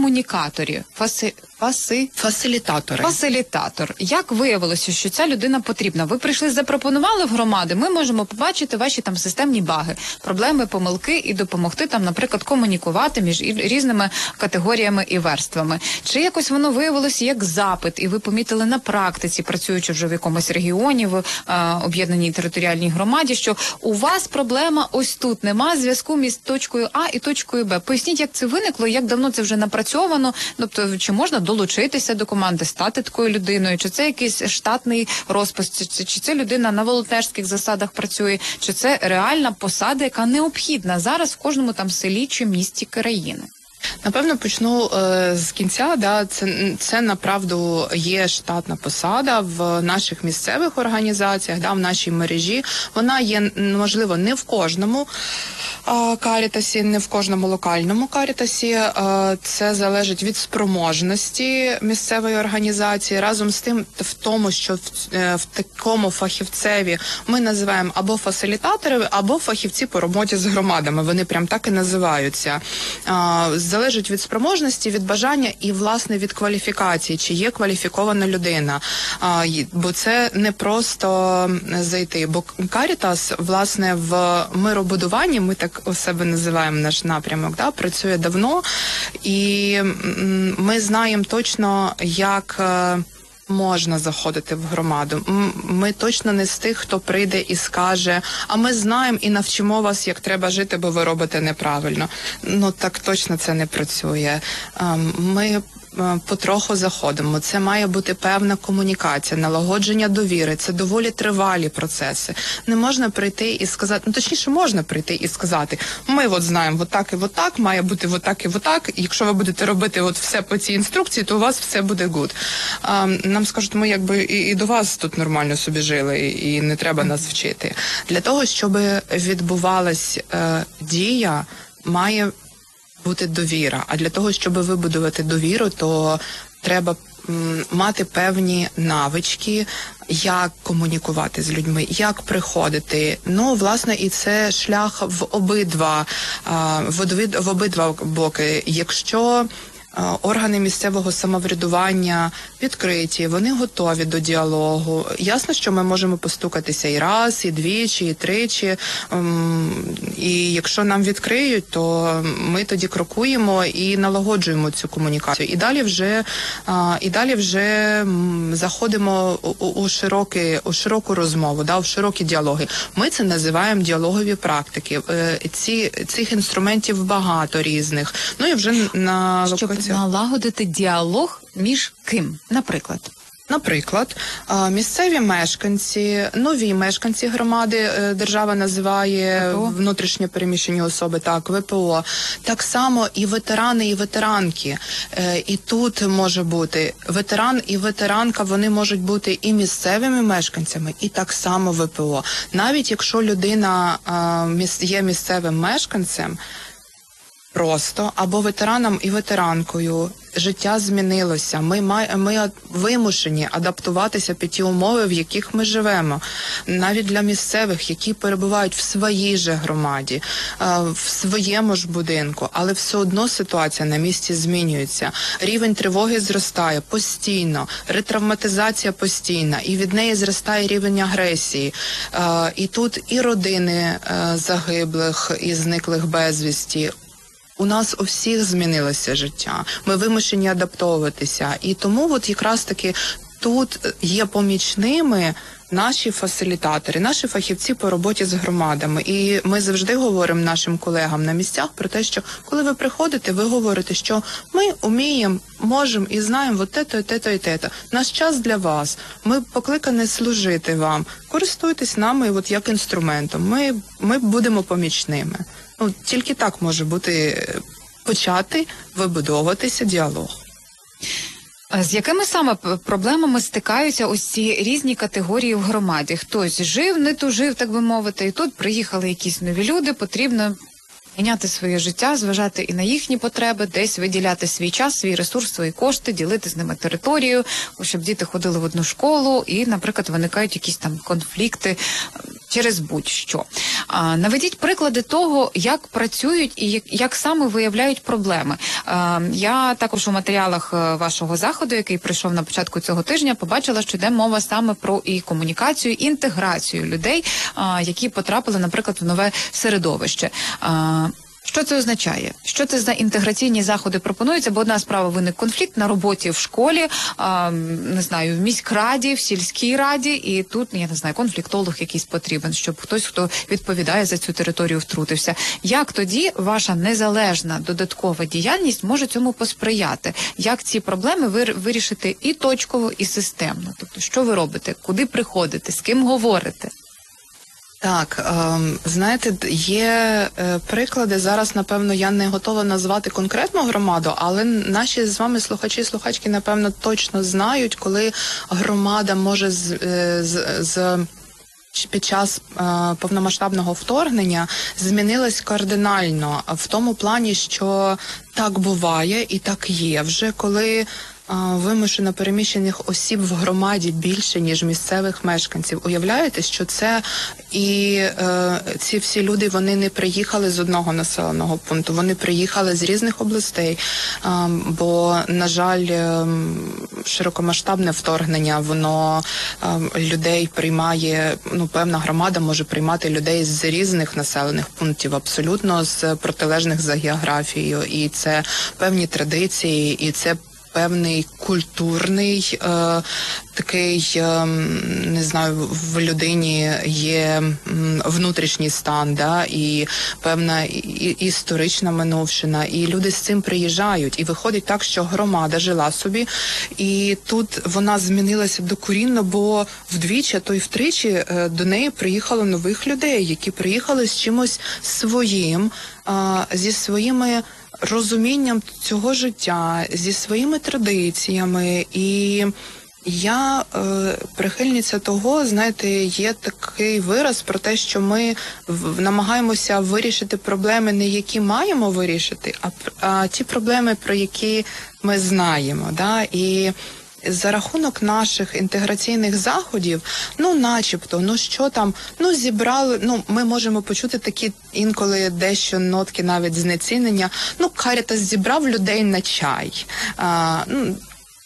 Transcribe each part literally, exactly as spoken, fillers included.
комунікаторі, фаси, фаси, фасилітатори. Фасилітатор. Як виявилося, що ця людина потрібна? Ви прийшли, запропонували в громади, ми можемо побачити ваші там системні баги, проблеми, помилки і допомогти там, наприклад, комунікувати між різними категоріями і верствами. Чи якось воно виявилося як запит, і ви помітили на практиці, працюючи вже в якомусь регіоні, в е, об'єднаній територіальній громаді, що у вас проблема ось тут, нема зв'язку між точкою А і точкою Б. Поясніть, як це виникло, як давно це вже напрацьовано, тобто, чи можна долучитися до команди, стати такою людиною, чи це якийсь штатний розпис, чи, чи це людина на волонтерських засадах працює, чи це реальна посада, яка необхідна зараз в кожному там селі чи місті країни? Напевно, почну е, з кінця. Да, це, це, направду, є штатна посада в наших місцевих організаціях, да, в нашій мережі. Вона є, можливо, не в кожному е, карітасі, не в кожному локальному карітасі. Е, це залежить від спроможності місцевої організації. Разом з тим, в тому, що в, е, в такому фахівцеві ми називаємо або фасилітатори, або фахівці по роботі з громадами. Вони прям так і називаються. Е, Залежить від спроможності, від бажання і, власне, від кваліфікації, чи є кваліфікована людина. А, бо це не просто зайти. Бо Карітас, власне, в миробудуванні, ми так у себе називаємо наш напрямок, да, працює давно, і ми знаємо точно, як можна заходити в громаду. Ми точно не з тих, хто прийде і скаже, а ми знаємо і навчимо вас, як треба жити, бо ви робите неправильно. Ну, так точно це не працює. Ми потроху заходимо. Це має бути певна комунікація, налагодження довіри. Це доволі тривалі процеси. Не можна прийти і сказати, ну, точніше, можна прийти і сказати, ми от знаємо, от так і от так, має бути от так і от так, і якщо ви будете робити от все по цій інструкції, то у вас все буде гуд. Нам скажуть, ми якби і, і до вас тут нормально собі жили, і, і не треба нас вчити. Для того, щоб відбувалась е, дія, має бути довіра. А для того, щоб вибудувати довіру, то треба м, мати певні навички, як комунікувати з людьми, як приходити. Ну, власне, і це шлях в обидва, а, в, обид, в обидва боки. Якщо органи місцевого самоврядування відкриті, вони готові до діалогу. Ясно, що ми можемо постукатися і раз, і двічі, і тричі. І якщо нам відкриють, то ми тоді крокуємо і налагоджуємо цю комунікацію. І далі вже, і далі вже заходимо у, у, широкі, у широку розмову, да, у широкі діалоги. Ми це називаємо діалогові практики. Ці, цих інструментів багато різних. Ну і вже на Щоб налагодити діалог між ким, наприклад? Наприклад, місцеві мешканці, нові мешканці громади, держава називає ВПО. Внутрішньо переміщені особи, так, ВПО. Так само і ветерани, і ветеранки. І тут може бути ветеран і ветеранка, вони можуть бути і місцевими мешканцями, і так само ВПО. Навіть якщо людина є місцевим мешканцем, просто, або ветераном і ветеранкою, життя змінилося. Ми, май, ми вимушені адаптуватися під ті умови, в яких ми живемо. Навіть для місцевих, які перебувають в своїй же громаді, в своєму ж будинку. Але все одно ситуація на місці змінюється. Рівень тривоги зростає постійно, ретравматизація постійна, і від неї зростає рівень агресії. І тут і родини загиблих, і зниклих безвісті. У нас у всіх змінилося життя. Ми вимушені адаптовуватися. І тому от якраз таки тут є помічними наші фасилітатори, наші фахівці по роботі з громадами. І ми завжди говоримо нашим колегам на місцях про те, що коли ви приходите, ви говорите, що ми вміємо, можемо і знаємо от те-то, і те-то, і те-то. Наш час для вас. Ми покликані служити вам. Користуйтесь нами от як інструментом. Ми, ми будемо помічними. Ну, тільки так може бути, почати вибудовуватися діалог. З якими саме проблемами стикаються ось ці різні категорії в громаді? Хтось жив, не тужив, так би мовити, і тут приїхали якісь нові люди, потрібно міняти своє життя, зважати і на їхні потреби, десь виділяти свій час, свій ресурс, свої кошти, ділити з ними територію, щоб діти ходили в одну школу і, наприклад, виникають якісь там конфлікти. через будь-що. А, наведіть приклади того, як працюють і як, як саме виявляють проблеми. А, я також у матеріалах вашого заходу, який прийшов на початку цього тижня, побачила, що йде мова саме про і комунікацію, і інтеграцію людей, а, які потрапили, наприклад, в нове середовище. А, Що це означає? Що це за інтеграційні заходи пропонуються? Бо одна справа, виник конфлікт на роботі в школі, а, не знаю, в міськраді, в сільській раді, і тут, я не знаю, конфліктолог якийсь потрібен, щоб хтось, хто відповідає за цю територію, втрутився. Як тоді ваша незалежна додаткова діяльність може цьому посприяти? Як ці проблеми ви вирішити і точково, і системно? Тобто, що ви робите? Куди приходите? З ким говорите? Так, ем, знаєте, є е, приклади. Зараз, напевно, я не готова назвати конкретну громаду, але наші з вами слухачі і слухачки, напевно, точно знають, коли громада може з, е, з, з під час е, повномасштабного вторгнення змінилась кардинально в тому плані, що так буває і так є вже, коли вимушено переміщених осіб в громаді більше, ніж місцевих мешканців. Уявляєте, що це і е, ці всі люди, вони не приїхали з одного населеного пункту, вони приїхали з різних областей, е, бо, на жаль, е, широкомасштабне вторгнення, воно е, людей приймає, ну, певна громада може приймати людей з різних населених пунктів, абсолютно з протилежних за географією, і це певні традиції, і це певний культурний е, такий, е, не знаю, в людині є внутрішній стан, да, і певна і, і, історична минувшина, і люди з цим приїжджають. І виходить так, що громада жила собі, і тут вона змінилася докорінно, бо вдвічі, а то й втричі е, до неї приїхало нових людей, які приїхали з чимось своїм, е, зі своїми розумінням цього життя, зі своїми традиціями. І я е, прихильниця того, знаєте, є такий вираз про те, що ми в, намагаємося вирішити проблеми, не які маємо вирішити, а, а ті проблеми, про які ми знаємо. Да? І за рахунок наших інтеграційних заходів, ну, начебто, ну, що там, ну, зібрали, ну, ми можемо почути такі інколи дещо нотки навіть знецінення, ну, Карітас зібрав людей на чай. А, ну,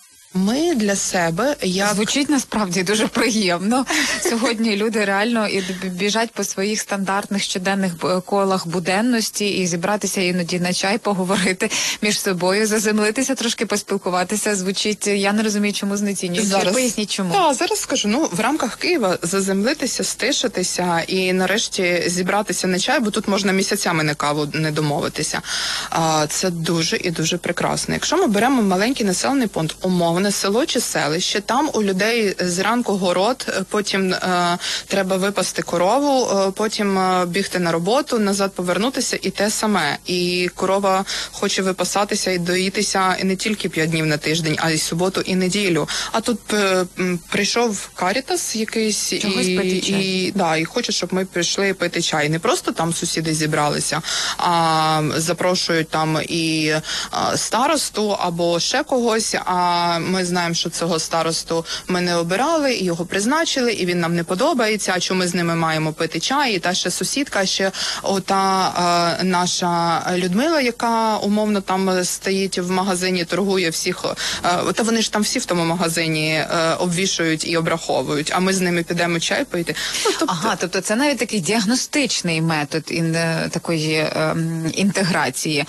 ми для себе, як... Звучить насправді дуже приємно. Сьогодні люди реально і біжать по своїх стандартних щоденних колах буденності і зібратися іноді на чай, поговорити між собою, заземлитися, трошки поспілкуватися. Звучить, я не розумію, чому знецінюють. Зараз... Поясніть, чому. Так, зараз скажу, ну, в рамках Києва заземлитися, стишитися і нарешті зібратися на чай, бо тут можна місяцями на каву не домовитися. А, це дуже і дуже прекрасно. Якщо ми беремо маленький населений пункт, умовно, село чи селище, там у людей зранку город, потім е, треба випасти корову, е, потім е, бігти на роботу, назад повернутися і те саме. І корова хоче випасатися і доїтися не тільки п'ять днів на тиждень, а й суботу і неділю. А тут е, прийшов Карітас якийсь і, і, да, і хоче, щоб ми прийшли пити чай. Не просто там сусіди зібралися, а запрошують там і а, старосту або ще когось, а ми знаємо, що цього старосту ми не обирали, і його призначили, і він нам не подобається, а чому ми з ними маємо пити чай, і та ще сусідка, ще ота е, наша Людмила, яка умовно там стоїть в магазині, торгує всіх, е, та вони ж там всі в тому магазині е, обвішують і обраховують, а ми з ними підемо чай пити. Ну, тобто... Ага, тобто це навіть такий діагностичний метод ін, такої е, інтеграції.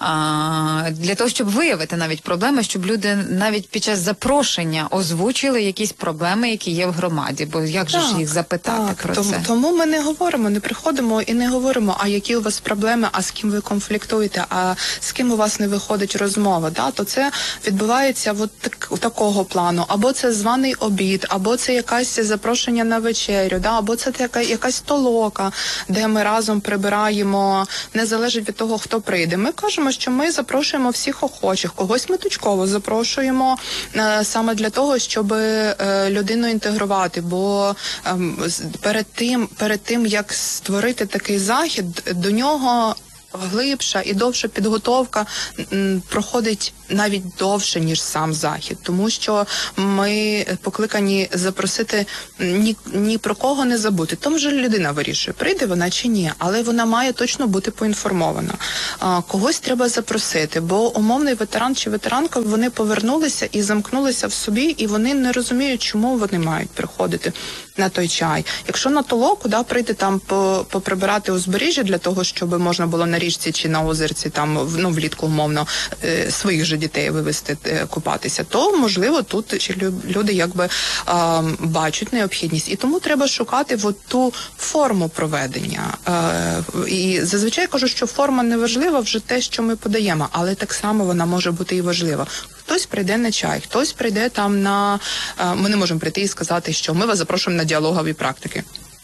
А, для того, щоб виявити навіть проблеми, щоб люди навіть під час запрошення озвучили якісь проблеми, які є в громаді, бо як же так, ж їх запитати так, про тому, це? Тому ми не говоримо, не приходимо і не говоримо, а які у вас проблеми, а з ким ви конфліктуєте, а з ким у вас не виходить розмова. Да? То це відбувається от так, такого плану, або це званий обід, або це якесь запрошення на вечерю, да? Або це така, якась толока, де ми разом прибираємо, не залежить від того, хто прийде. Ми кажемо, що ми запрошуємо всіх охочих, когось ми точково запрошуємо, саме для того, щоб е, людину інтегрувати, бо е, перед тим, перед тим, як створити такий захід, до нього глибша і довша підготовка м, проходить навіть довше, ніж сам захід, тому що ми покликані запросити ні, ні про кого не забути. Тому ж людина вирішує, прийде вона чи ні, але вона має точно бути поінформована. А, когось треба запросити, бо умовний ветеран чи ветеранка, вони повернулися і замкнулися в собі, і вони не розуміють, чому вони мають приходити на той чай. Якщо на толоку, да, прийти там по, поприбирати узбережжя для того, щоб можна було на річці чи на озерці, там, ну, влітку умовно, е, своїх же дітей вивезти е, купатися, то, можливо, тут чи люди якби е, бачать необхідність. І тому треба шукати от ту форму проведення. Е, і зазвичай я кажу, що форма не важлива, вже те, що ми подаємо, але так само вона може бути і важлива. Хтось прийде на чай, хтось прийде там на... Е, ми не можемо прийти і сказати, що ми вас запрошуємо на діалогові практики.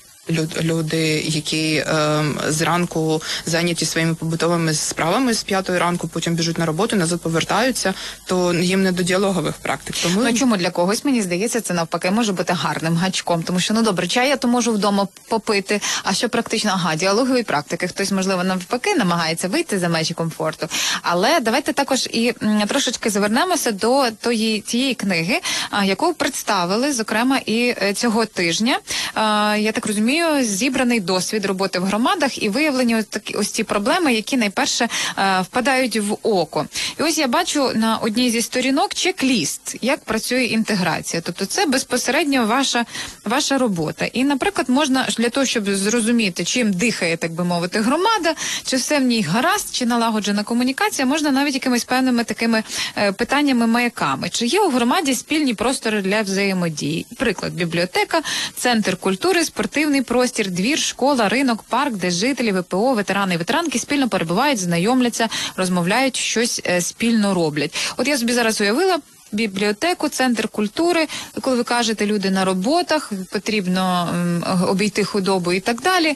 Люди, які е, зранку зайняті своїми побутовими справами з п'ятої ранку, потім біжуть на роботу, назад повертаються, то їм не до діалогових практик. Тому... Ну чому для когось, мені здається, це навпаки може бути гарним гачком, тому що, ну добре, чай я то можу вдома попити, а що практично, ага, діалогові практики, хтось, можливо, навпаки намагається вийти за межі комфорту. Але давайте також і м, трошечки завернемося до тої, тієї книги, а, яку представили, зокрема, і е, цього тижня. А, я так розумію, зібраний досвід роботи в громадах і виявлені ось такі ось ці проблеми, які найперше е, впадають в око. І ось я бачу на одній зі сторінок чек-ліст, як працює інтеграція. Тобто це безпосередньо ваша, ваша робота. І, наприклад, можна для того, щоб зрозуміти, чим дихає, так би мовити, громада, чи все в ній гаразд, чи налагоджена комунікація, можна навіть якимись певними такими е, питаннями-маяками. Чи є у громаді спільні простори для взаємодії? Приклад, бібліотека, центр культури, спортивний простір, двір, школа, ринок, парк, де жителі, ВПО, ветерани і ветеранки спільно перебувають, знайомляться, розмовляють, щось е, спільно роблять. От я собі зараз уявила бібліотеку, центр культури, коли ви кажете, люди на роботах, потрібно м, обійти худобу і так далі.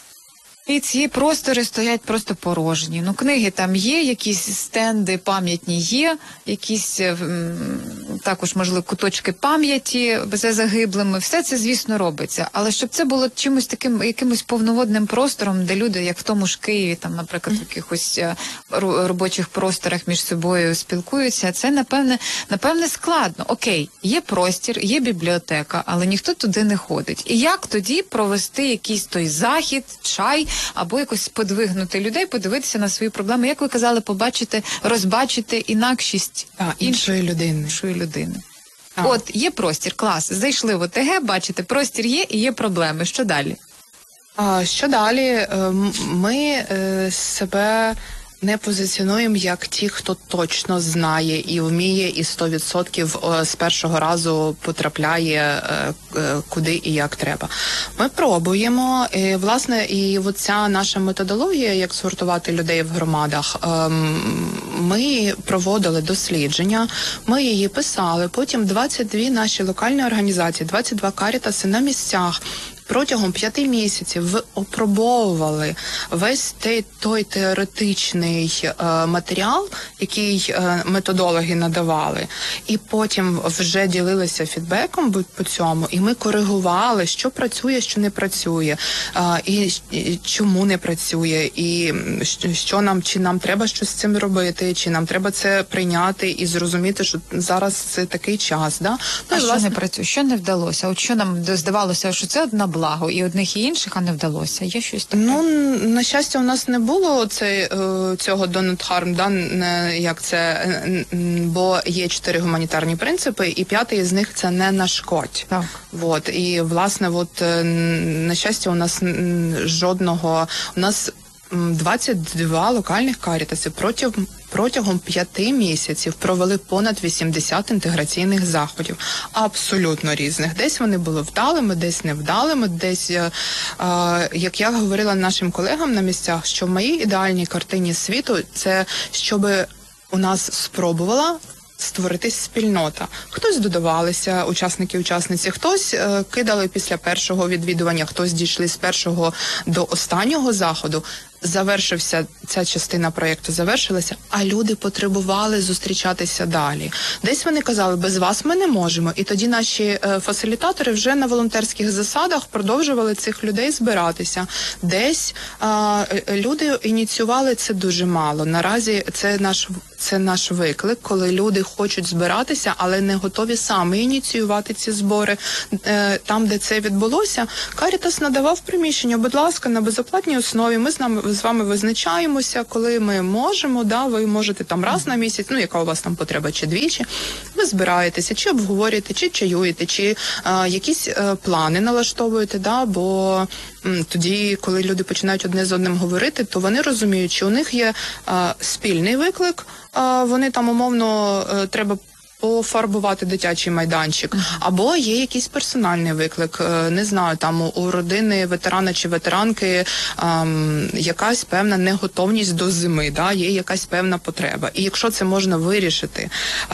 І ці простори стоять просто порожні. Ну, книги там є, якісь стенди пам'ятні є, якісь м, також, можливо, куточки пам'яті за загиблими. Все це, звісно, робиться. Але щоб це було чимось таким, якимось повноводним простором, де люди, як в тому ж Києві, там, наприклад, в якихось е, робочих просторах між собою спілкуються, це, напевне, напевне, складно. Окей, є простір, є бібліотека, але ніхто туди не ходить. І як тоді провести якийсь той захід, чай, або якось подвигнути людей, подивитися на свої проблеми, як ви казали, побачити, розбачити інакшість а, іншої людини. Іншої людини. А. От, є простір, клас, зайшли в ОТГ, бачите, простір є і є проблеми. Що далі? А, що далі? Ми себе не позиціонуємо як ті, хто точно знає і вміє, і сто відсотків з першого разу потрапляє куди і як треба. Ми пробуємо, і, власне, і оця наша методологія, як згуртувати людей в громадах, ми проводили дослідження, ми її писали, потім двадцять дві наші локальні організації, двадцять два карітаси на місцях, протягом п'яти місяців опробовували весь той, той теоретичний е, матеріал, який е, методологи надавали, і потім вже ділилися фідбеком по цьому, і ми коригували, що працює, що не працює, е, і, і чому не працює, і що нам, чи нам треба щось з цим робити, чи нам треба це прийняти і зрозуміти, що зараз це такий час. Да? А що власне не працює? Що не вдалося? От що нам здавалося, що це одна благо і одних і інших, а не вдалося. Є щось таке? Ну, на щастя, у нас не було цей, цього do not harm, да, не, як це, бо є чотири гуманітарні принципи, і п'ятий з них це не нашкодь. Так. Вот. І, власне, от, на щастя, у нас жодного, у нас двадцять два локальних карітаси протягом протягом п'яти місяців провели понад вісімдесят інтеграційних заходів, абсолютно різних. Десь вони були вдалими, десь невдалими, десь, е, як я говорила нашим колегам на місцях, що в моїй ідеальній картині світу це, щоб у нас спробувала створитись спільнота. Хтось додавалися, учасники, учасниці, хтось е, кидали після першого відвідування, хтось дійшли з першого до останнього заходу. завершився, ця частина проєкту завершилася, а люди потребували зустрічатися далі. Десь вони казали, без вас ми не можемо. І тоді наші е, фасилітатори вже на волонтерських засадах продовжували цих людей збиратися. Десь е, люди ініціювали це дуже мало. Наразі це наш, це наш виклик, коли люди хочуть збиратися, але не готові саме ініціювати ці збори. Е, там, де це відбулося, Карітас надавав приміщення, будь ласка, на безоплатній основі. Ми з нами з вами визначаємося, коли ми можемо, да, ви можете там раз на місяць, ну, яка у вас там потреба, чи двічі, ви збираєтеся, чи обговорюєте, чи чаюєте, чи а, якісь а, плани налаштовуєте, да, бо м, тоді, коли люди починають одне з одним говорити, то вони розуміють, що у них є а, спільний виклик, а, вони там умовно а, треба пофарбувати дитячий майданчик, або є якийсь персональний виклик, не знаю, там у родини ветерана чи ветеранки ем, якась певна неготовність до зими, да, є якась певна потреба. І якщо це можна вирішити,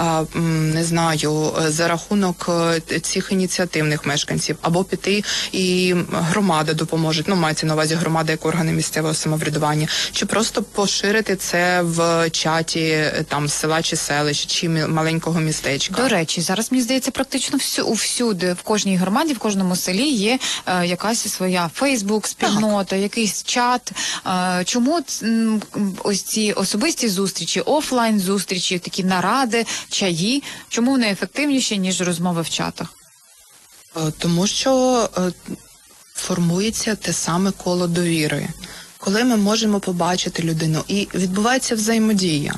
ем, не знаю, за рахунок цих ініціативних мешканців, або піти і громада допоможе, ну, мається на увазі громада як органи місцевого самоврядування, чи просто поширити це в чаті там села чи селища, чи маленького міста. До речі, зараз, мені здається, практично всю, всюди, в кожній громаді, в кожному селі є е, якась своя Фейсбук-спільнота, якийсь чат. Е, чому м, ось ці особисті зустрічі, офлайн-зустрічі, такі наради, чаї, чому вони ефективніші, ніж розмови в чатах? Е, тому що е, формується те саме коло довіри. Коли ми можемо побачити людину, і відбувається взаємодія.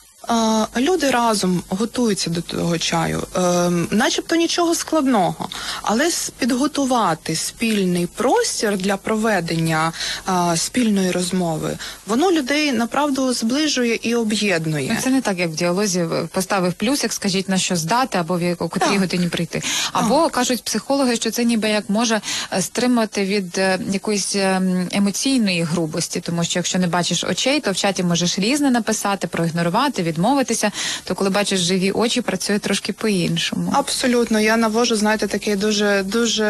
Uh, люди разом готуються до того чаю, uh, начебто нічого складного, але підготувати спільний простір для проведення uh, спільної розмови, воно людей направду зближує і об'єднує. Це не так, як в діалозі поставив плюсик, скажіть, на що здати, або в яку котрій годині прийти. Або а. кажуть психологи, що це ніби як може стримати від е, якоїсь е, емоційної грубості, тому що якщо не бачиш очей, то в чаті можеш різне написати, проігнорувати, відмовитися, то коли бачиш живі очі, працює трошки по-іншому. Абсолютно. Я навожу, знаєте, такий дуже, дуже,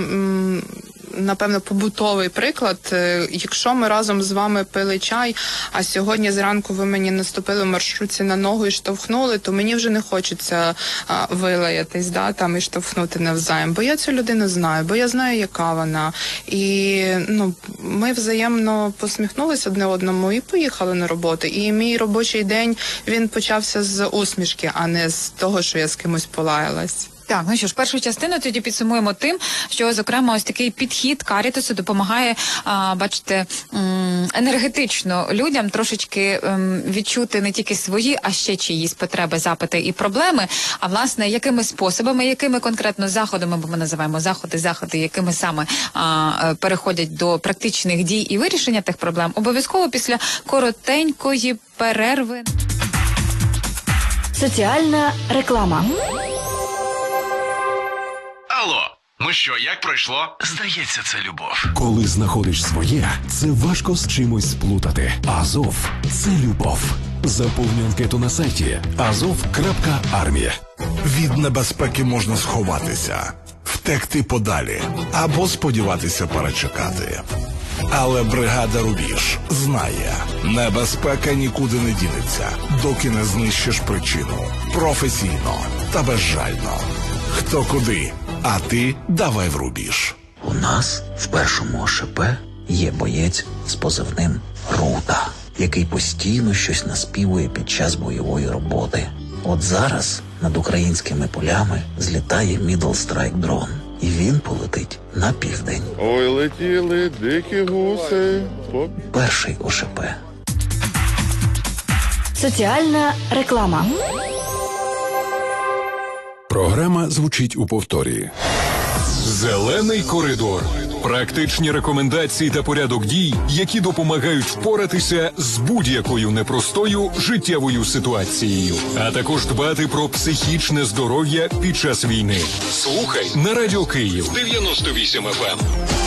м, напевно, побутовий приклад. Якщо ми разом з вами пили чай, а сьогодні зранку ви мені наступили в маршрутці на ногу і штовхнули, то мені вже не хочеться а, вилаятись, да, там і штовхнути навзаєм, бо я цю людину знаю, бо я знаю, яка вона. І, ну, ми взаємно посміхнулися одне одному і поїхали на роботу. І мій робочий день, він почався з усмішки, а не з того, що я з кимось полаялась. Так, ну що ж, першу частину тоді підсумуємо тим, що, зокрема, ось такий підхід Карітасу допомагає, а, бачите, м, енергетично людям трошечки м, відчути не тільки свої, а ще чиїсь потреби, запити і проблеми, а, власне, якими способами, якими конкретно заходами, бо ми називаємо заходи, заходи, якими саме а, переходять до практичних дій і вирішення тих проблем, обов'язково після коротенької перерви. Соціальна реклама. Алло, ну що, як пройшло? Здається, це любов. Коли знаходиш своє, це важко з чимось сплутати. Азов – це любов. Заповнюй анкету на сайті азов крапка армія. Від небезпеки можна сховатися, втекти подалі або сподіватися перечекати. Але бригада «Рубіж» знає, небезпека нікуди не дінеться, доки не знищиш причину. Професійно та безжально. Хто куди, а ти давай в рубіж. У нас в першому ОШП є боєць з позивним «Рута», який постійно щось наспівує під час бойової роботи. От зараз над українськими полями злітає Middle Strike дрон, і він полетить на південь. Ой, летіли дикі гуси. Перший ОШП. Соціальна реклама. Програма звучить у повторі. Зелений коридор. Практичні рекомендації та порядок дій, які допомагають впоратися з будь-якою непростою життєвою ситуацією, а також дбати про психічне здоров'я під час війни. Слухай на Радіо Київ дев'яносто вісім еф ем.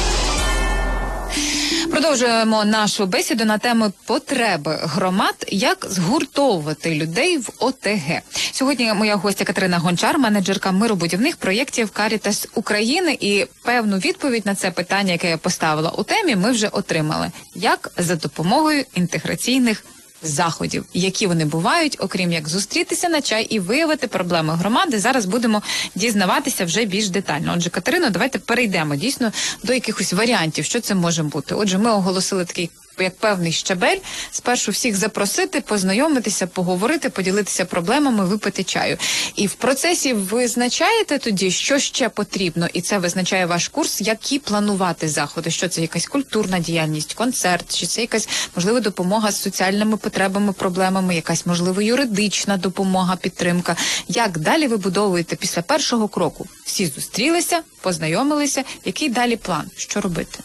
Продовжуємо нашу бесіду на тему потреби громад, як згуртовувати людей в О Те Ге. Сьогодні моя гостя Катерина Гончар, менеджерка миробудівних проєктів Карітас України. І певну відповідь на це питання, яке я поставила у темі, ми вже отримали. Як за допомогою інтеграційних заходів, які вони бувають, окрім як зустрітися на чай і виявити проблеми громади. Зараз будемо дізнаватися вже більш детально. Отже, Катерино, давайте перейдемо дійсно до якихось варіантів, що це може бути. Отже, ми оголосили такий як певний щабель, спершу всіх запросити, познайомитися, поговорити, поділитися проблемами, випити чаю. І в процесі визначаєте тоді, що ще потрібно, і це визначає ваш курс, які планувати заходи, що це якась культурна діяльність, концерт, чи це якась, можливо, допомога з соціальними потребами, проблемами, якась, можливо, юридична допомога, підтримка. Як далі вибудовуєте після першого кроку? Всі зустрілися, познайомилися, який далі план, що робити?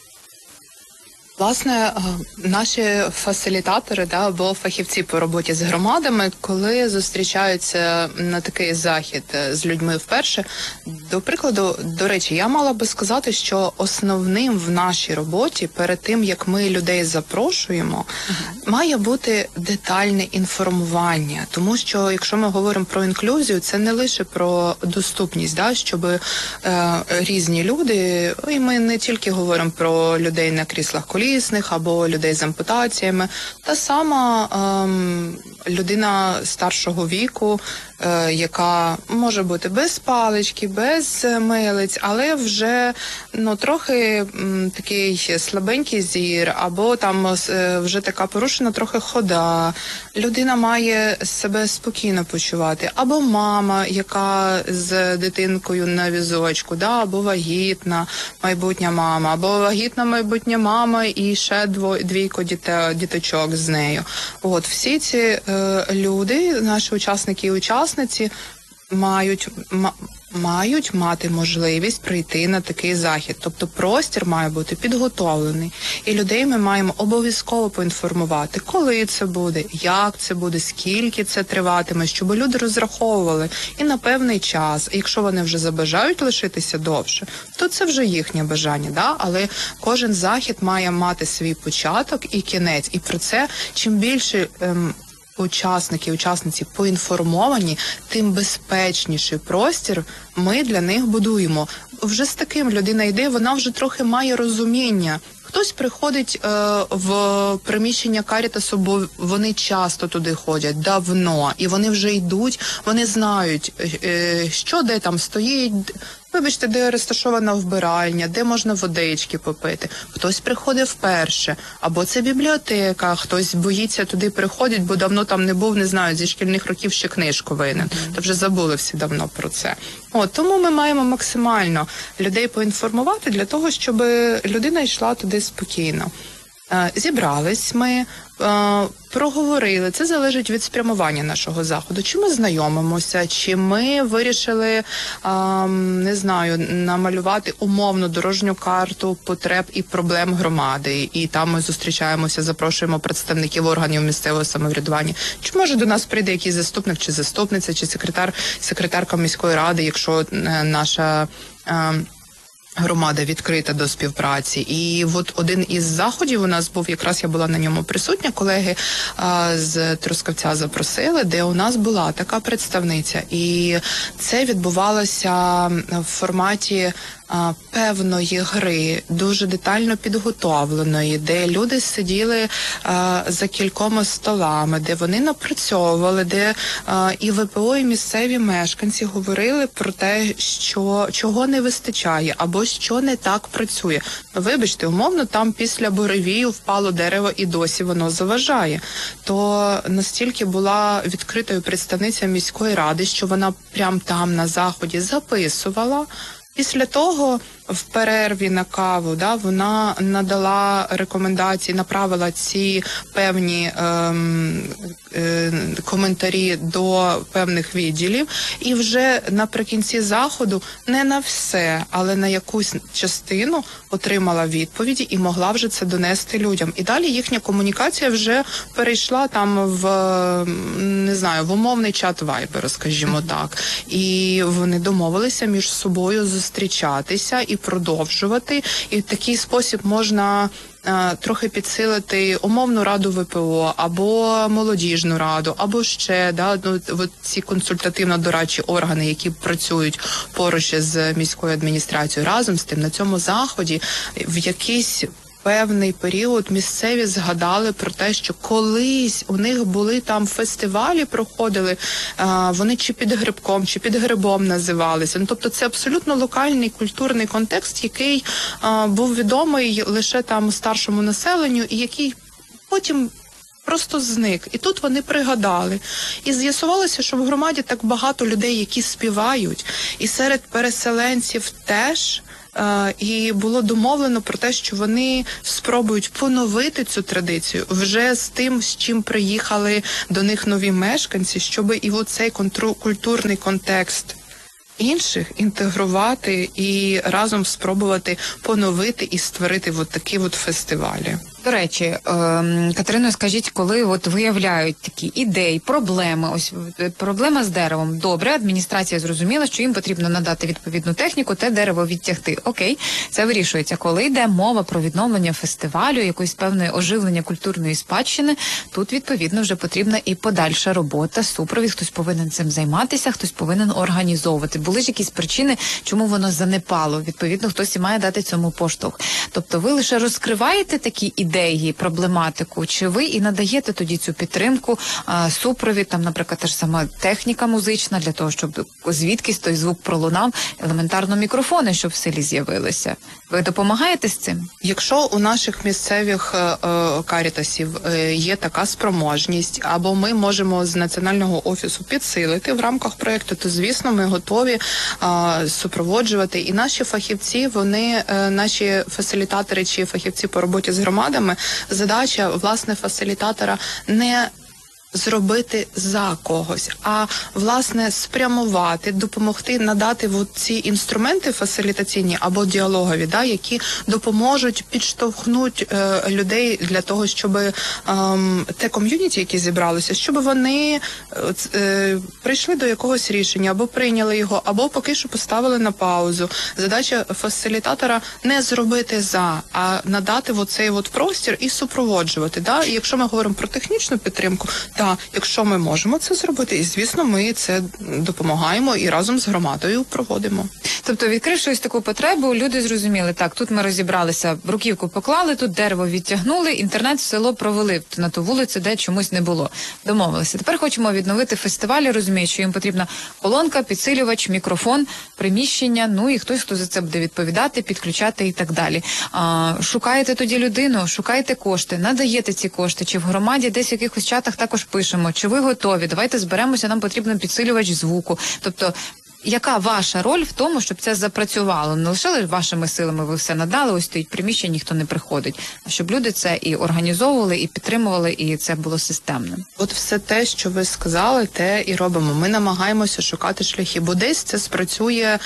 Власне, наші фасилітатори, да, або фахівці по роботі з громадами, коли зустрічаються на такий захід з людьми вперше, до прикладу, до речі, я мала би сказати, що основним в нашій роботі, перед тим, як ми людей запрошуємо, uh-huh. має бути детальне інформування. Тому що, якщо ми говоримо про інклюзію, це не лише про доступність, да, щоб е, різні люди, і ми не тільки говоримо про людей на кріслах колісних, або людей з ампутаціями. Та сама ем, людина старшого віку, е, яка може бути без палички, без милиць, але вже ну, трохи м, такий слабенький зір, або там е, вже така порушена трохи хода. Людина має себе спокійно почувати. Або мама, яка з дитинкою на візочку, да, або вагітна майбутня мама, або вагітна майбутня мама і ще дво, двійко діте, діточок з нею. От, всі ці е, люди, наші учасники і учасниці, мають, ма, мають мати можливість прийти на такий захід. Тобто простір має бути підготовлений. І людей ми маємо обов'язково поінформувати, коли це буде, як це буде, скільки це триватиме, щоб люди розраховували і на певний час. Якщо вони вже забажають лишитися довше, то це вже їхнє бажання, да? Але кожен захід має мати свій початок і кінець. І про це чим більше ем, учасники, учасниці поінформовані, тим безпечніший простір ми для них будуємо. Вже з таким людина йде, вона вже трохи має розуміння. Хтось приходить е, в приміщення Карітасу, бо вони часто туди ходять, давно, і вони вже йдуть, вони знають, е, що де там стоїть, вибачте, де розташована вбиральня, де можна водички попити. Хтось приходить вперше, або це бібліотека, хтось боїться туди приходить, бо давно там не був, не знаю, зі шкільних років ще книжку винен. Mm-hmm. То вже забули всі давно про це. От, тому ми маємо максимально людей поінформувати для того, щоб людина йшла туди спокійно. Зібрались ми, проговорили. Це залежить від спрямування нашого заходу. Чи ми знайомимося, чи ми вирішили, не знаю, намалювати умовну дорожню карту потреб і проблем громади. І там ми зустрічаємося, запрошуємо представників органів місцевого самоврядування. Чи може до нас прийде якийсь заступник, чи заступниця, чи секретар, секретарка міської ради, якщо наша громада відкрита до співпраці. І от один із заходів у нас був, якраз я була на ньому присутня, колеги а, з Трускавця запросили, де у нас була така представниця. І це відбувалося в форматі а, певної гри, дуже детально підготовленої, де люди сиділи а, за кількома столами, де вони напрацьовували, де а, і ВПО, і місцеві мешканці говорили про те, що чого не вистачає, або що не так працює. Ну, вибачте, умовно, там після буревію впало дерево і досі воно заважає. То настільки була відкритою представниця міської ради, що вона прямо там на заході записувала. Після того в перерві на каву, да, вона надала рекомендації, направила ці певні ем, е, коментарі до певних відділів, і вже наприкінці заходу не на все, але на якусь частину отримала відповіді і могла вже це донести людям. І далі їхня комунікація вже перейшла там в, не знаю, в умовний чат Вайбер, скажімо так. І вони домовилися між собою зустрічатися і продовжувати. І в такий спосіб можна е, трохи підсилити умовну раду В П О, або молодіжну раду, або ще, да, ну, от ці консультативно-дорадчі органи, які працюють поруч з міською адміністрацією. Разом з тим, на цьому заході в якийсь певний період місцеві згадали про те, що колись у них були там фестивалі, проходили, а, вони чи під грибком, чи під грибом називалися. Ну, тобто це абсолютно локальний культурний контекст, який а, був відомий лише там старшому населенню і який потім просто зник. І тут вони пригадали. І з'ясувалося, що в громаді так багато людей, які співають, і серед переселенців теж. Uh, і було домовлено про те, що вони спробують поновити цю традицію вже з тим, з чим приїхали до них нові мешканці, щоб і оцей контру- культурний контекст інших інтегрувати і разом спробувати поновити і створити от такі от фестивалі. До речі, е, Катерино, скажіть, коли от виявляють такі ідеї, проблеми, ось проблема з деревом. Добре, адміністрація зрозуміла, що їм потрібно надати відповідну техніку, те дерево відтягти. Окей, це вирішується. Коли йде мова про відновлення фестивалю, якоїсь певної оживлення культурної спадщини, тут, відповідно, вже потрібна і подальша робота, супровід, хтось повинен цим займатися, хтось повинен організовувати. Були ж якісь причини, чому воно занепало. Відповідно, хтось і має дати цьому поштовх. Тобто ви лише розкриваєте такі ідеї, проблематику, чи ви і надаєте тоді цю підтримку, а, супровід, там, наприклад, та ж сама техніка музична, для того, щоб звідкись той звук пролунав, елементарно мікрофони, щоб в селі з'явилися. Ви допомагаєте з цим? Якщо у наших місцевих е, е, карітасів е, є така спроможність, або ми можемо з Національного офісу підсилити в рамках проєкту, то, звісно, ми готові е, супроводжувати. І наші фахівці, вони, е, наші фасилітатори чи фахівці по роботі з громадами, задача, власне, фасилітатора не зробити за когось, а, власне, спрямувати, допомогти, надати от ці інструменти фасилітаційні або діалогові, да, які допоможуть, підштовхнуть е, людей для того, щоб е, те ком'юніті, які зібралися, щоб вони е, прийшли до якогось рішення, або прийняли його, або поки що поставили на паузу. Задача фасилітатора не зробити за, а надати оцей от простір і супроводжувати. Да? І якщо ми говоримо про технічну підтримку, так, якщо ми можемо це зробити, і, звісно, ми це допомагаємо і разом з громадою проводимо. Тобто, відкривши ось таку потребу, люди зрозуміли, так, тут ми розібралися, бруківку поклали, тут дерево відтягнули, інтернет в село провели на ту вулицю, де чомусь не було. Домовилися. Тепер хочемо відновити фестивалі, розуміють, що їм потрібна колонка, підсилювач, мікрофон, приміщення, ну і хтось, хто за це буде відповідати, підключати і так далі. А, шукаєте тоді людину, шукаєте кошти, надаєте ці кошти, чи в громаді десь в якихось чатах також пишемо, чи ви готові, давайте зберемося, нам потрібен підсилювач звуку. Тобто, яка ваша роль в тому, щоб це запрацювало? Не лише вашими силами ви все надали, ось стоїть приміщення, ніхто не приходить, а щоб люди це і організовували, і підтримували, і це було системним. От все те, що ви сказали, те і робимо. Ми намагаємося шукати шляхи, бо десь це спрацює,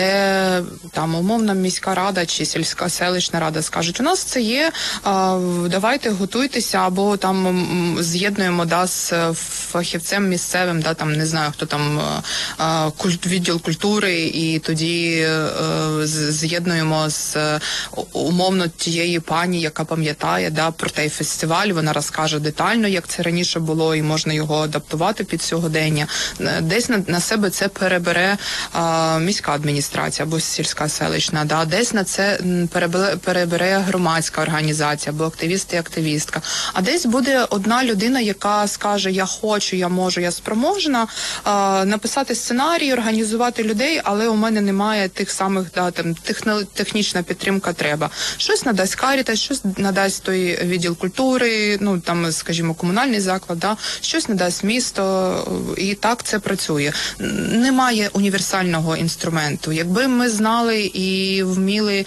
де там умовна міська рада чи сільська селищна рада скажуть, у нас це є, а, давайте готуйтеся, або там з'єднуємо да, з фахівцем місцевим, да, там не знаю, хто там а, культ, відділ культури, і тоді е, з'єднуємо з е, умовно тієї пані, яка пам'ятає да, про той фестиваль, вона розкаже детально, як це раніше було, і можна його адаптувати під сьогодення. Десь на, на себе це перебере е, міська адміністрація або сільська селищна, да, десь на це перебере, перебере громадська організація або активіст і активістка. А десь буде одна людина, яка скаже, я хочу, я можу, я спроможна е, написати сценарій, організувати людей, але у мене немає тих самих, да, там, техно, технічна підтримка треба. Щось надасть Карітас, щось надасть той відділ культури, ну, там, скажімо, комунальний заклад, да, щось надасть місто, і так це працює. Немає універсального інструменту. Якби ми знали і вміли,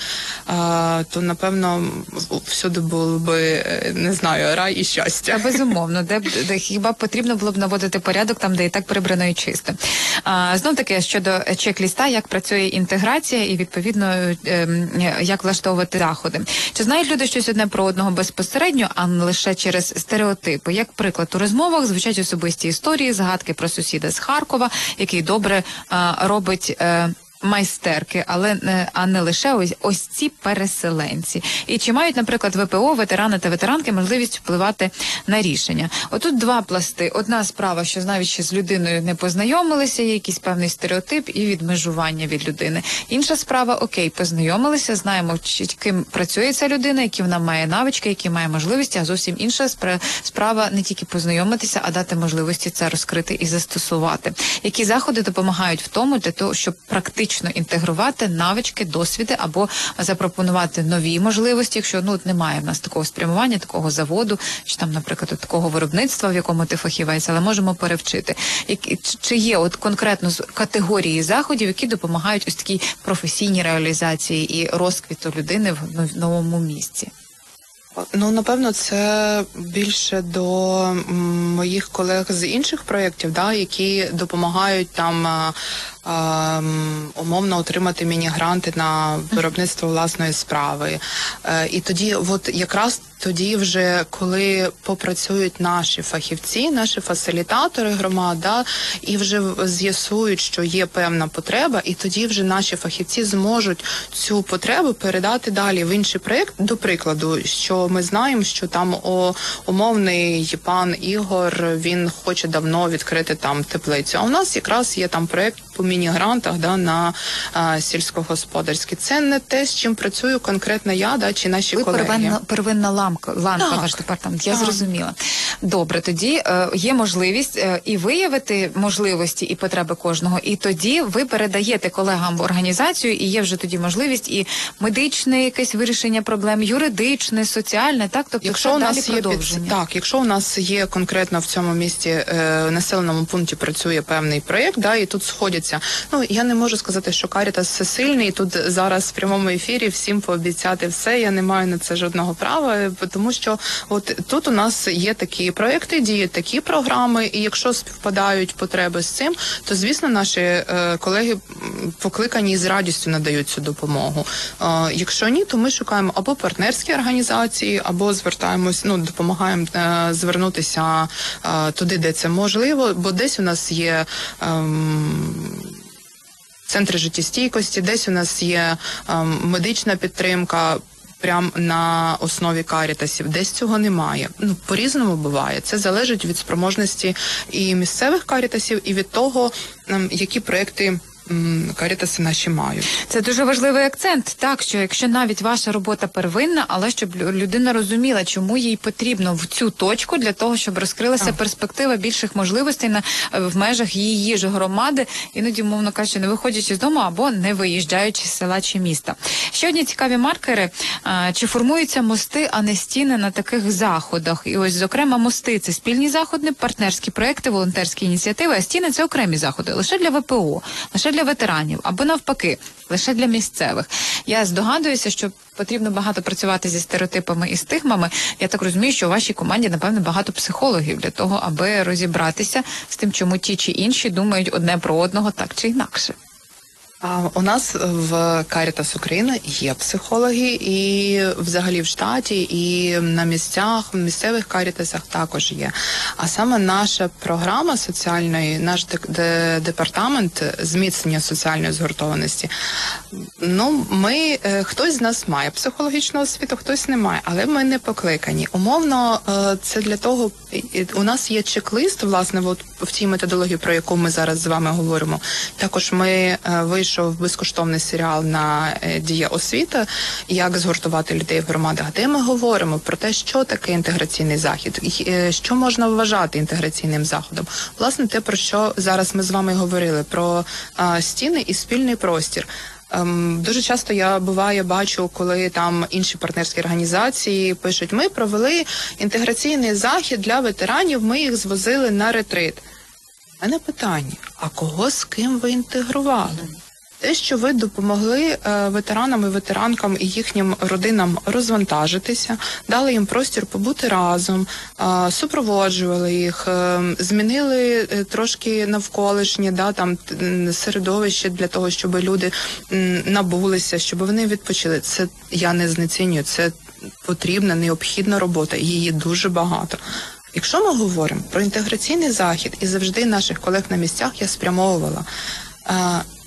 а, то, напевно, всюди було би, не знаю, рай і щастя. Та, безумовно, де, де хіба потрібно було б наводити порядок там, де і так прибрано і чисто. А, знов таки, щодо чек-ліста, як працює інтеграція і, відповідно, е, як влаштовувати заходи. Чи знають люди щось одне про одного безпосередньо, а не лише через стереотипи? Як приклад, у розмовах звучать особисті історії, згадки про сусіда з Харкова, який добре е, робить е, майстерки, але не, а не лише ось, ось ці переселенці? І чи мають, наприклад, ВПО, ветерани та ветеранки можливість впливати на рішення? Отут два пласти. Одна справа, що навіть ще з людиною не познайомилися, є якийсь певний стереотип і відмежування від людини. Інша справа, окей, познайомилися, знаємо, ким працює ця людина, які вона має навички, які має можливості, а зовсім інша справа не тільки познайомитися, а дати можливості це розкрити і застосувати. Які заходи допомагають в тому для того, щоб практично інтегрувати навички, досвіди або запропонувати нові можливості, якщо ну немає в нас такого спрямування, такого заводу, чи там, наприклад, такого виробництва, в якому ти фахівець, але можемо перевчити. Які, чи є от конкретно категорії заходів, які допомагають ось такій професійній реалізації і розквіту людини в новому місці? Ну, напевно, це більше до м, моїх колег з інших проєктів, да, які допомагають там а, а, умовно отримати міні-гранти на виробництво власної справи. Е, і тоді, от якраз тоді вже, коли попрацюють наші фахівці, наші фасилітатори громад, да, і вже з'ясують, що є певна потреба, і тоді вже наші фахівці зможуть цю потребу передати далі в інший проєкт. До прикладу, що ми знаємо, що там о, умовний пан Ігор, він хоче давно відкрити там теплицю. А у нас якраз є там проєкт по міні-грантах, да, на а, сільськогосподарські. Це не те, з чим працюю конкретно я, да, чи наші Ви колеги. первинна, первинна ламка, ланка, Так. ваш департамент, я Так. зрозуміла. Добре, тоді е, є можливість е, і виявити можливості і потреби кожного, і тоді ви передаєте колегам в організацію, і є вже тоді можливість і медичне якесь вирішення проблем, юридичне, соціальне, так? Тобто Якщо це у далі нас є продовження. під... так, якщо у нас є конкретно в цьому місті е, населеному пункті працює певний проєкт, да, і тут сходяться. Ну я не можу сказати, що Карітас всесильний. Тут зараз в прямому ефірі всім пообіцяти все. Я не маю на це жодного права, тому що от тут у нас є такі проєкти, діють такі програми, і якщо співпадають потреби з цим, то звісно наші е, колеги покликані і з радістю надають цю допомогу. Е, якщо ні, то ми шукаємо або партнерські організації, або звертаємось, ну допомагаємо е, звернутися е, туди, де це можливо, бо десь у нас є е, центри життєстійкості, десь у нас є е, медична підтримка, прямо на основі карітасів, десь цього немає. Ну, по-різному буває. Це залежить від спроможності і місцевих карітасів, і від того, які проекти карітаси наші мають. Це дуже важливий акцент, так, що якщо навіть ваша робота первинна, але щоб людина розуміла, чому їй потрібно в цю точку для того, щоб розкрилася так. перспектива більших можливостей на, в межах її ж громади, іноді, мовно кажучи, не виходячи з дому або не виїжджаючи з села чи міста. Ще одні цікаві маркери. А, чи формуються мости, а не стіни на таких заходах? І ось, зокрема, мости – це спільні заходи, партнерські проекти, волонтерські ініціативи, а стіни – це окремі заходи, лише для ВПО, лише для ветеранів, або навпаки, лише для місцевих. Я здогадуюся, що потрібно багато працювати зі стереотипами і стигмами. Я так розумію, що у вашій команді, напевно, багато психологів для того, аби розібратися з тим, чому ті чи інші думають одне про одного так чи інакше. А у нас в Карітас України є психологи, і взагалі в штаті, і на місцях, в місцевих карітасах також є. А саме наша програма соціальної, наш департамент зміцнення соціальної згуртованості, ну, ми, хтось з нас має психологічну освіту, хтось не має, але ми не покликані. Умовно, це для того, у нас є чек-лист, власне, от в тій методології, про яку ми зараз з вами говоримо. Також ми вийшов безкоштовний серіал на Дія освіта, як згуртувати людей в громадах, де ми говоримо про те, що таке інтеграційний захід, що можна вважати інтеграційним заходом. Власне, те, про що зараз ми з вами говорили, про а, стіни і спільний простір. Ем, дуже часто я буває бачу, коли там інші партнерські організації пишуть, ми провели інтеграційний захід для ветеранів, ми їх звозили на ретрит. У мене питання, а кого з ким ви інтегрували? Те, що ви допомогли е, ветеранам і ветеранкам і їхнім родинам розвантажитися, дали їм простір побути разом, е, супроводжували їх, е, змінили е, трошки навколишнє, да, там, середовище для того, щоб люди м, набулися, щоб вони відпочили. Це я не знецінюю, це потрібна, необхідна робота, її дуже багато. Якщо ми говоримо про інтеграційний захід, і завжди наших колег на місцях я спрямовувала, е,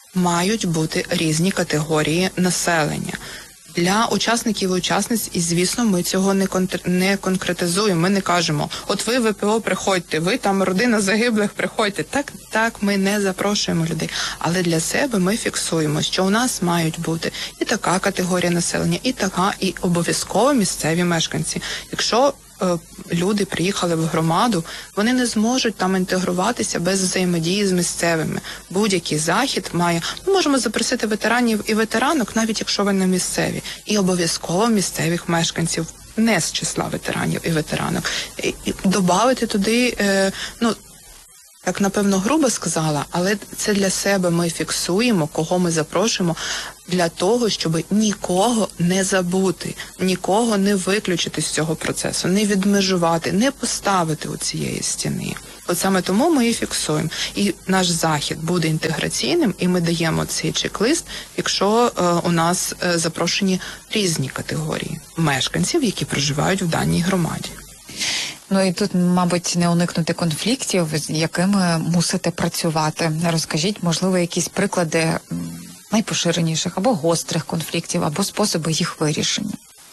мають бути різні категорії населення. Для учасників і учасниць, і, звісно, ми цього не, контр... не конкретизуємо. Ми не кажемо, от ви в ВПО приходьте, ви там родина загиблих, приходьте. Так, так, ми не запрошуємо людей. Але для себе ми фіксуємо, що у нас мають бути і така категорія населення, і така, і обов'язково місцеві мешканці. Якщо е, люди приїхали в громаду, вони не зможуть там інтегруватися без взаємодії з місцевими. Будь-який захід має... Ми можемо запросити ветеранів і ветеранок, навіть якщо вони місцеві. І обов'язково місцевих мешканців, не з числа ветеранів і ветеранок. І, і добавити туди, е, ну, так, напевно, грубо сказала, але це для себе ми фіксуємо, кого ми запрошуємо, для того, щоб нікого не забути, нікого не виключити з цього процесу, не відмежувати, не поставити у цієї стіни. От саме тому ми і фіксуємо. І наш захід буде інтеграційним, і ми даємо цей чек-лист, якщо е, у нас е, запрошені різні категорії мешканців, які проживають в даній громаді. Ну і тут, мабуть, не уникнути конфліктів, з якими мусите працювати. Розкажіть, можливо, якісь приклади найпоширеніших або гострих конфліктів, або способи їх вирішення.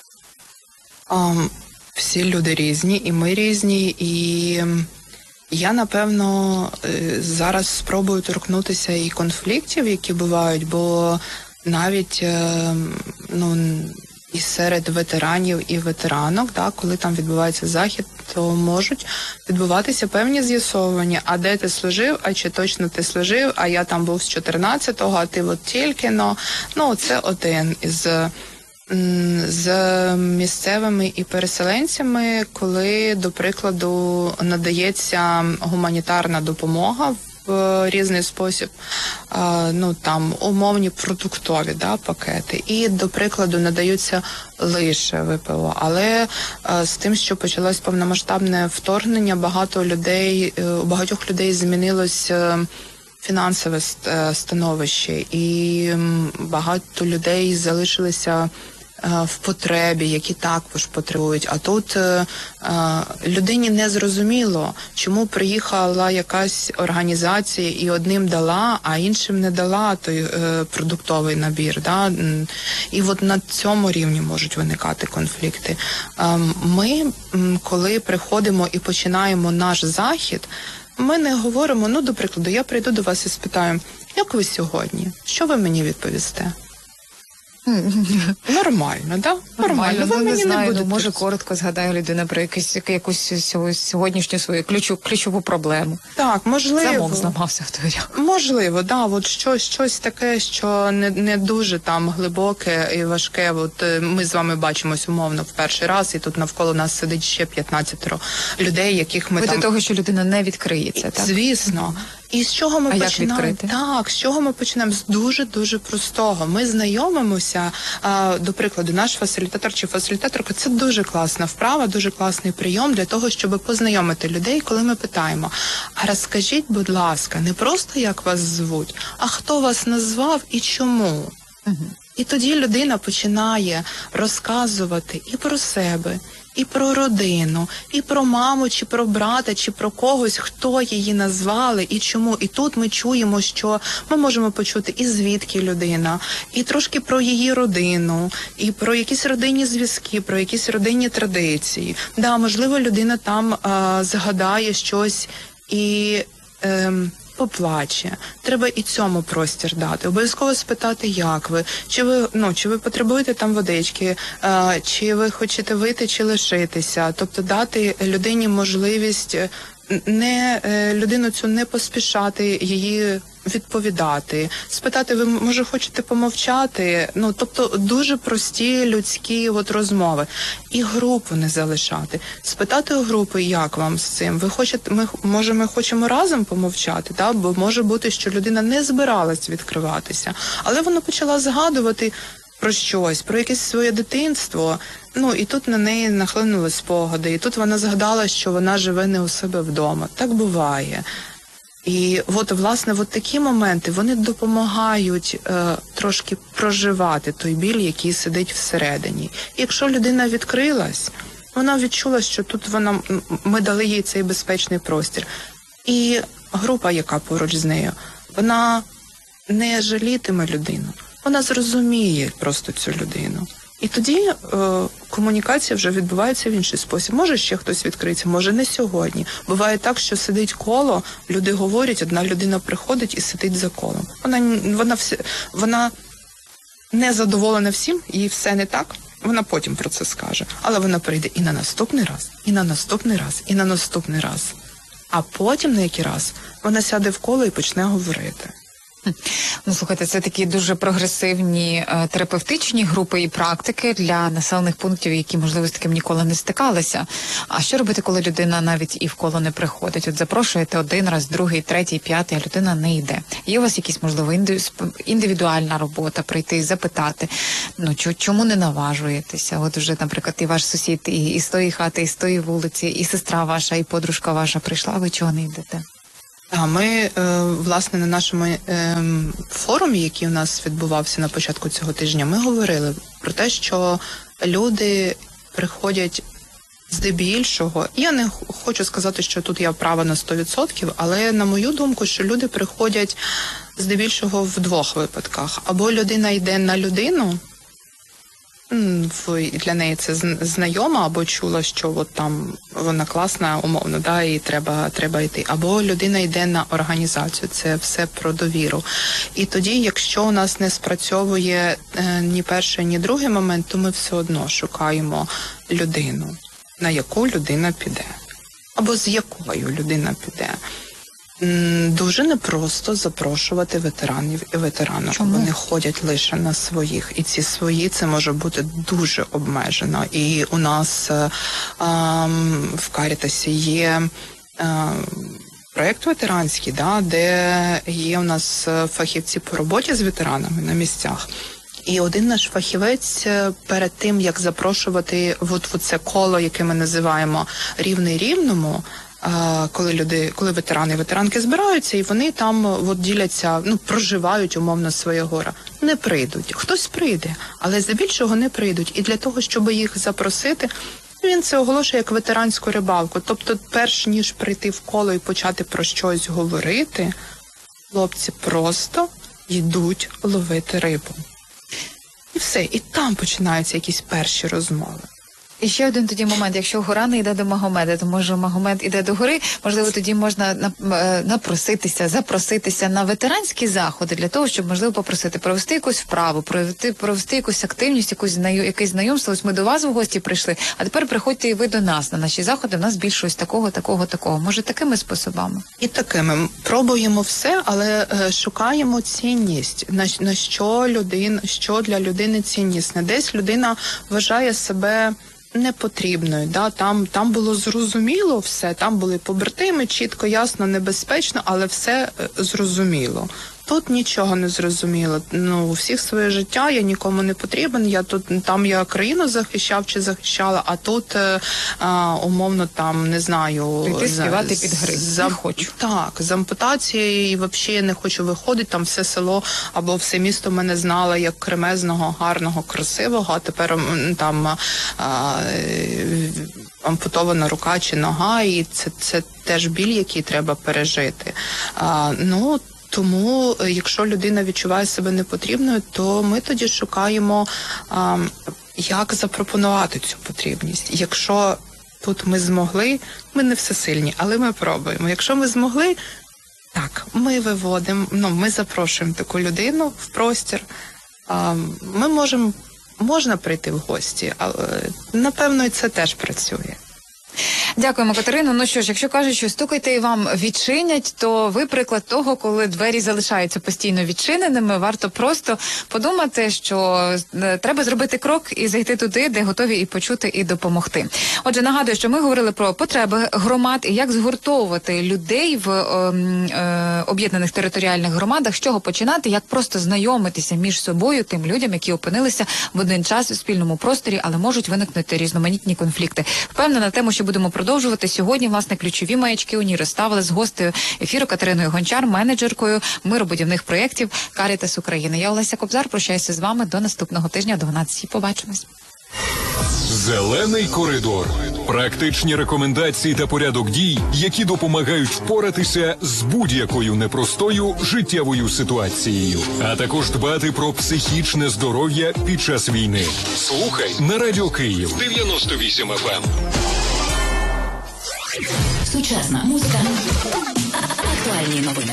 Um, всі люди різні, і ми різні, і я, напевно, зараз спробую торкнутися і конфліктів, які бувають, бо навіть, ну, і серед ветеранів і ветеранок, да, коли там відбувається захід, то можуть відбуватися певні з'ясовування, а де ти служив, а чи точно ти служив, а я там був з чотирнадцятого, а ти от тільки, но, ну, це один із з місцевими і переселенцями, коли, до прикладу, надається гуманітарна допомога в різний спосіб, ну, там, умовні продуктові, да, пакети. І, до прикладу, надаються лише ВПО. Але з тим, що почалось повномасштабне вторгнення, багато людей, у багатьох людей змінилось фінансове становище, і багато людей залишилися в потребі, які також потребують. А тут е, людині не зрозуміло, чому приїхала якась організація і одним дала, а іншим не дала той е, продуктовий набір. Да? І от на цьому рівні можуть виникати конфлікти. Е, ми, коли приходимо і починаємо наш захід, ми не говоримо, ну, до прикладу, я прийду до вас і спитаю, як ви сьогодні? Що ви мені відповісте? Нормально, да? Нормально, Ви ну, мені не знаю, не ну, може коротко згадає людина про якусь, якусь сьогоднішню свою ключу, ключову проблему. Так, можливо. Замок зламався в дверях. Можливо, да, от щось, щось таке, що не, не дуже там глибоке і важке. От ми з вами бачимось умовно в перший раз, і тут навколо нас сидить ще п'ятнадцять людей, яких ми Ви там... до того, що людина не відкриється, так? Звісно. І з чого ми а починаємо? Як відкрити? Так, з чого ми починаємо? З дуже-дуже простого. Ми знайомимося, а, до прикладу, наш фасилітатор чи фасилітаторка – це дуже класна вправа, дуже класний прийом для того, щоб познайомити людей, коли ми питаємо, а розкажіть, будь ласка, не просто як вас звуть, а хто вас назвав і чому? Угу. І тоді людина починає розказувати і про себе, і про родину, і про маму, чи про брата, чи про когось, хто її назвали, і чому. І тут ми чуємо, що ми можемо почути і звідки людина, і трошки про її родину, і про якісь родинні зв'язки, про якісь родинні традиції. Да, можливо, людина там а, згадає щось і... Ем, поплаче. Треба і цьому простір дати. Обов'язково спитати, як ви, чи ви, ну, чи ви потребуєте там водички, а, чи ви хочете вийти, чи лишитися. Тобто дати людині можливість не людину цю не поспішати її відповідати, спитати, ви, може, хочете помовчати, ну, тобто дуже прості людські от розмови. І групу не залишати. Спитати у групи, як вам з цим? Ви хочете, ми, може, ми хочемо разом помовчати, да? Бо може бути, що людина не збиралась відкриватися, але вона почала згадувати про щось, про якесь своє дитинство, ну, і тут на неї нахлинули спогади, і тут вона згадала, що вона живе не у себе вдома. Так буває. І от, власне, от такі моменти, вони допомагають е, трошки проживати той біль, який сидить всередині. І якщо людина відкрилась, вона відчула, що тут вона, ми дали їй цей безпечний простір. І група, яка поруч з нею, вона не жалітиме людину. Вона зрозуміє просто цю людину. І тоді е, комунікація вже відбувається в інший спосіб. Може ще хтось відкриється, може не сьогодні. Буває так, що сидить коло, люди говорять, одна людина приходить і сидить за колом. Вона, вона, вся, вона не задоволена всім, їй все не так. Вона потім про це скаже. Але вона прийде і на наступний раз, і на наступний раз, і на наступний раз. А потім на який раз вона сяде в коло і почне говорити. Ну, слухайте, це такі дуже прогресивні е, терапевтичні групи і практики для населених пунктів, які, можливо, з таким ніколи не стикалися. А що робити, коли людина навіть і в коло не приходить? От запрошуєте один раз, другий, третій, п'ятий, а людина не йде. Є у вас якісь, можливо, інди... індивідуальна робота, прийти і запитати, ну, чому не наважуєтеся? От вже, наприклад, і ваш сусід і, і з тої хати, і з тої вулиці, і сестра ваша, і подружка ваша прийшла, ви чого не йдете? А ми, е, власне, на нашому е, форумі, який у нас відбувався на початку цього тижня, ми говорили про те, що люди приходять здебільшого. Я не хочу сказати, що тут я права на сто відсотків, але, на мою думку, що люди приходять здебільшого в двох випадках. Або людина йде на людину, для неї це знайома, або чула, що от там вона класна, умовно, да, і треба, треба йти. Або людина йде на організацію, це все про довіру. І тоді, якщо у нас не спрацьовує е, ні перший, ні другий момент, то ми все одно шукаємо людину, на яку людина піде. Або з якою людина піде. Дуже непросто запрошувати ветеранів і ветеранок. Чому? Вони ходять лише на своїх. І ці свої, це може бути дуже обмежено. І у нас а, а, в Карітасі є а, проєкт ветеранський, да, де є у нас фахівці по роботі з ветеранами на місцях. І один наш фахівець перед тим, як запрошувати от, от це коло, яке ми називаємо «Рівний рівному», коли люди, коли ветерани і ветеранки збираються, і вони там от діляться, ну, проживають умовно своє горе. Не прийдуть. Хтось прийде, але здебільшого не прийдуть. І для того, щоб їх запросити, він це оголошує як ветеранську рибалку. Тобто, перш ніж прийти в коло і почати про щось говорити, хлопці просто йдуть ловити рибу. І все. І там починаються якісь перші розмови. І ще один тоді момент, якщо гора не йде до Магомеда, то може Магомед іде до гори, можливо, тоді можна напроситися, запроситися на ветеранські заходи для того, щоб, можливо, попросити провести якусь вправу, провести, провести якусь активність, якусь знаю, якесь знайомство. Ось ми до вас в гості прийшли, а тепер приходьте і ви до нас на наші заходи, в нас більше ось такого, такого, такого. Може, такими способами? І такими. Пробуємо все, але е, шукаємо цінність. На, на що людина, що для людини ціннісне. Десь людина вважає себе непотрібною, да, там, там було зрозуміло все, там були побратими, чітко, ясно, небезпечно, але все е, зрозуміло. Тут нічого не зрозуміло. Ну, у всіх своє життя, я нікому не потрібен, я тут, там я країну захищав чи захищала, а тут, е, е, умовно, там, не знаю... Піти співати під гри, за, не хочу. Так, з ампутацією, і взагалі не хочу виходити, там все село або все місто мене знало як кремезного, гарного, красивого, а тепер там е, ампутована рука чи нога, і це, це теж біль, який треба пережити. Е, ну, Тому, якщо людина відчуває себе непотрібною, то ми тоді шукаємо, а, як запропонувати цю потрібність. Якщо тут ми змогли, ми не всесильні, але ми пробуємо. Якщо ми змогли, так, ми виводимо, ну, ми запрошуємо таку людину в простір. А, ми можемо, можна прийти в гості, але, напевно, і це теж працює. Дякуємо, Катерино. Ну що ж, якщо кажуть, що стукайте і вам відчинять, то ви приклад того, коли двері залишаються постійно відчиненими, варто просто подумати, що треба зробити крок і зайти туди, де готові і почути, і допомогти. Отже, нагадую, що ми говорили про потреби громад і як згуртовувати людей в е, е, об'єднаних територіальних громадах, з чого починати, як просто знайомитися між собою тим людям, які опинилися в один час у спільному просторі, але можуть виникнути різноманітні конфлікти. Впевнена, тему, що будемо продовжувати. Сьогодні, власне, ключові маячки у ній розставили з гостею ефіру Катериною Гончар, менеджеркою миробудівних проєктів Карітас України. Я Олеся Кобзар, прощаюся з вами до наступного тижня о дванадцятій. Побачимось. Зелений коридор. Практичні рекомендації та порядок дій, які допомагають впоратися з будь-якою непростою життєвою ситуацією, а також дбати про психічне здоров'я під час війни. Слухай на Радіо Київ дев'яносто вісім еф ем. Сучасна музика. Актуальні новини.